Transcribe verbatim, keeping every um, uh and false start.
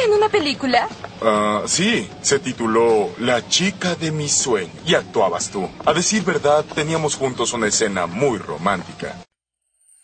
en una película? Ah, sí, se tituló La chica de mis sueños y actuabas tú. A decir verdad, teníamos juntos una escena muy romántica.